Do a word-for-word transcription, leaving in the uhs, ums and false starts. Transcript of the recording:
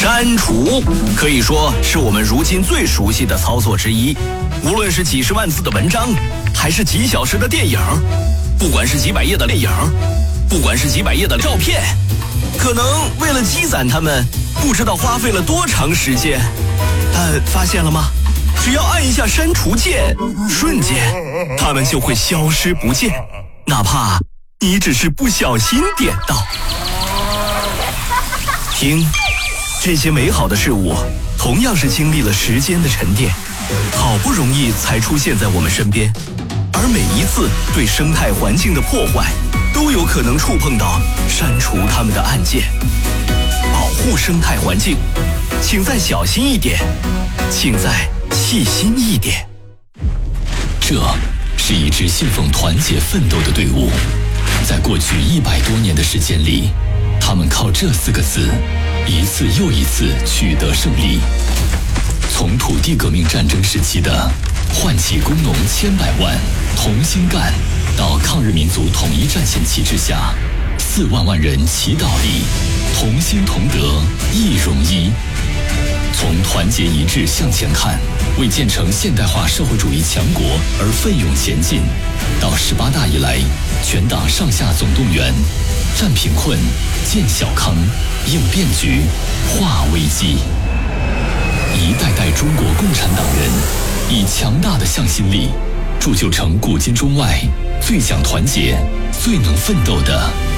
删除可以说是我们如今最熟悉的操作之一。无论是几十万字的文章，还是几小时的电影，不管是几百页的电影，不管是几百页的照片，可能为了积攒它们，不知道花费了多长时间。呃，发现了吗？只要按一下删除键，瞬间它们就会消失不见，哪怕你只是不小心点到。听，这些美好的事物同样是经历了时间的沉淀，好不容易才出现在我们身边，而每一次对生态环境的破坏，都有可能触碰到删除它们的按键。保护生态环境，请再小心一点，请再细心一点。 这是一支信奉团结奋斗的队伍，在过去一百多年的时间里，他们靠这四个字，一次又一次取得胜利。从土地革命战争时期的唤起工农千百万同心干，到抗日民族统一战线旗帜下四万万人祈祷里同心同德一荣一。从团结一致向前看，为建成现代化社会主义强国而奋勇前进，到十八大以来全党上下总动员，战贫困，建小康，应变局，化危机。一代代中国共产党人以强大的向心力，铸就成古今中外最讲团结、最能奋斗的